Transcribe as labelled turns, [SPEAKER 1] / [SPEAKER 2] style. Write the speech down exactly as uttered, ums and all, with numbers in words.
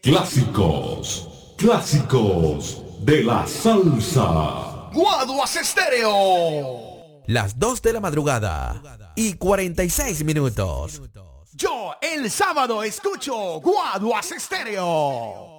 [SPEAKER 1] Clásicos, clásicos de la salsa.
[SPEAKER 2] Guaduas Estéreo.
[SPEAKER 3] Las dos de la madrugada y cuarenta y seis minutos.
[SPEAKER 2] Yo el sábado escucho Guaduas Estéreo.